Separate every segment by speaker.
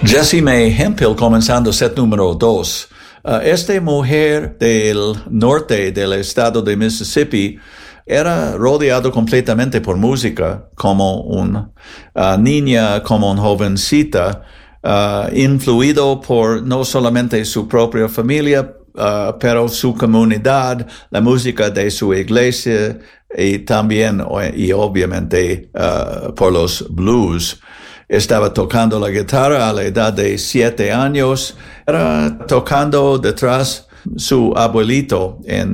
Speaker 1: Jessie Mae Hemphill comenzando set número 2. Esta mujer del norte del estado de Mississippi era rodeado completamente por música, como una niña, como una jovencita, influido por no solamente su propia familia, pero su comunidad, la música de su iglesia y también, y obviamente, por los blues. Estaba tocando la guitarra a la edad de 7 años. Era tocando detrás su abuelito en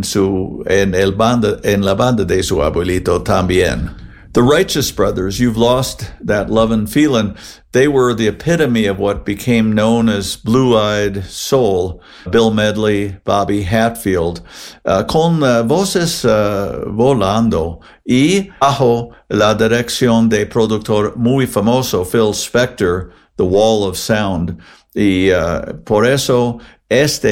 Speaker 1: la banda de su abuelito también. The Righteous Brothers, You've Lost That Lovin' Feelin', they were the epitome of what became known as blue-eyed soul. Bill Medley, Bobby Hatfield, con voces volando y bajo la dirección de productor muy famoso Phil Spector, The Wall of Sound. Y por eso esta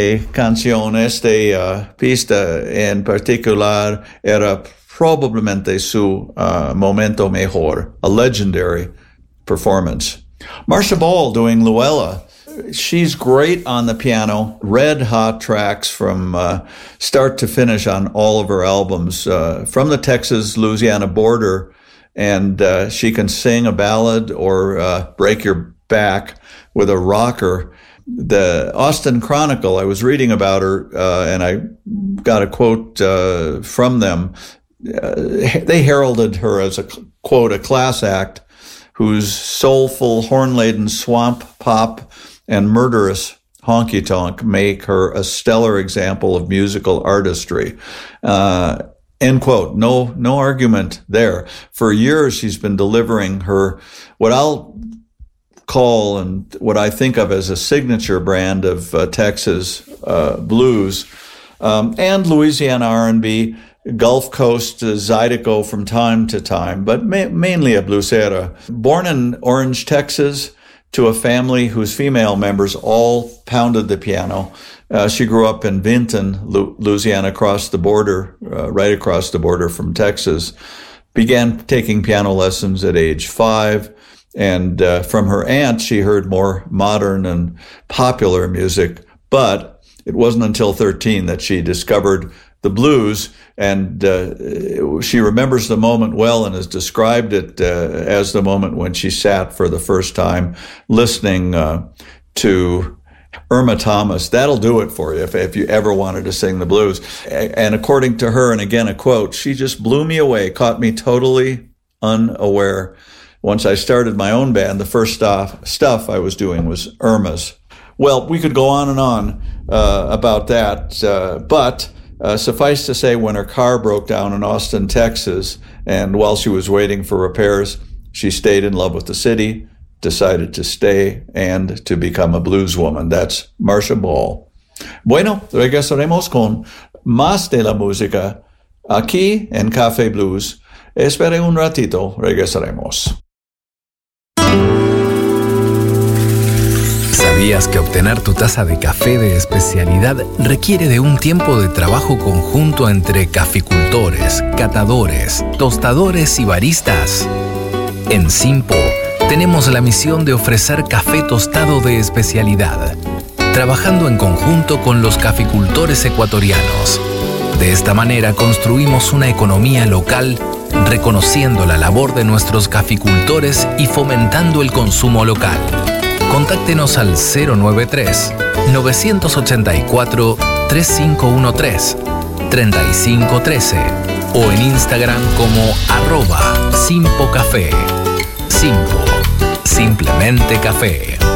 Speaker 1: pista en particular era probablemente su momento mejor, a legendary performance. Marcia Ball doing Luella. She's great on the piano, red hot tracks from start to finish on all of her albums, from the Texas-Louisiana border, and she can sing a ballad or break your back with a rocker. The Austin Chronicle, I was reading about her, and I got a quote from them. They heralded her as a class act whose soulful, horn-laden swamp pop and murderous honky-tonk make her a stellar example of musical artistry. End quote. No argument there. For years, she's been delivering her, what I'll call and what I think of as a signature brand of Texas blues and Louisiana R&B, Gulf Coast Zydeco from time to time, but mainly a bluesera. Born in Orange, Texas, to a family whose female members all pounded the piano. She grew up in Vinton, Louisiana, across the border, right across the border from Texas. Began taking piano lessons at age 5. And from her aunt, she heard more modern and popular music. But it wasn't until 13 that she discovered the blues, and she remembers the moment well and has described it as the moment when she sat for the first time listening to Irma Thomas. That'll do it for you if you ever wanted to sing the blues. And according to her, and again a quote, she just blew me away, caught me totally unaware. Once I started my own band, the first stuff I was doing was Irma's. Well, we could go on and on about that, but suffice to say, when her car broke down in Austin, Texas, and while she was waiting for repairs, she stayed in love with the city, decided to stay, and to become a blues woman. That's Marcia Ball. Bueno, regresaremos con más de la música aquí en Café Blues. Espere un ratito, regresaremos.
Speaker 2: ¿Sabías que obtener tu taza de café de especialidad requiere de un tiempo de trabajo conjunto entre caficultores, catadores, tostadores y baristas? En Simpo tenemos la misión de ofrecer café tostado de especialidad, trabajando en conjunto con los caficultores ecuatorianos. De esta manera construimos una economía local, reconociendo la labor de nuestros caficultores y fomentando el consumo local. Contáctenos al 093-984-3513, 3513 o en Instagram como @SimpoCafé. Simpo, simplemente café.